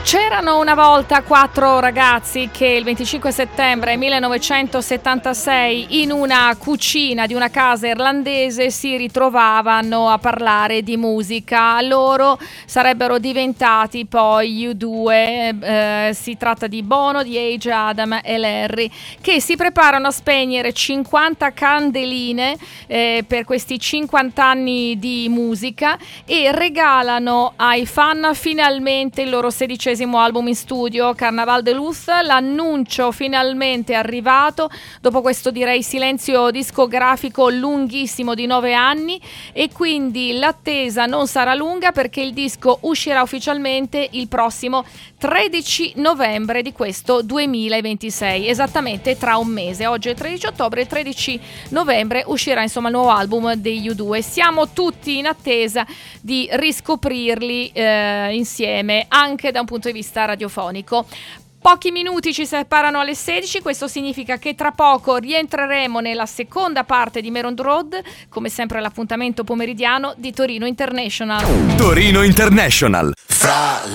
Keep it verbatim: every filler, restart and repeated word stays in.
C'erano una volta quattro ragazzi che il venticinque settembre millenovecentosettantasei in una cucina di una casa irlandese si ritrovavano a parlare di musica. Loro sarebbero diventati poi U due, eh, si tratta di Bono, di Age, Adam e Larry, che si preparano a spegnere cinquanta candeline eh, per questi cinquanta anni di musica e regalano ai fan finalmente il loro sedicesimo album in studio, Carnaval de Luz. L'annuncio finalmente è arrivato dopo questo, direi, silenzio discografico lunghissimo di nove anni, e quindi l'attesa non sarà lunga perché il disco uscirà ufficialmente il prossimo tredici novembre di questo duemilaventisei, esattamente tra un mese. Oggi è tredici ottobre, il tredici novembre uscirà insomma il nuovo album degli U due. Siamo tutti in attesa di riscoprirli eh, insieme anche da un punto di vista radiofonico. Pochi minuti ci separano alle sedici, questo significa che tra poco rientreremo nella seconda parte di Meron Road, come sempre l'appuntamento pomeridiano di Torino International. Torino International. Fra